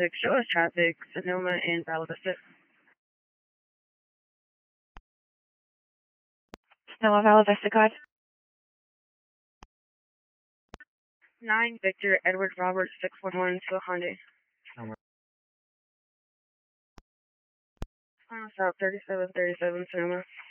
6, show us traffic, Sonoma and Bella Vista. Sonoma, Bella Vista, God. 9, Victor, Edward, Robert, 611 to Hyundai. South 3737, Sonoma.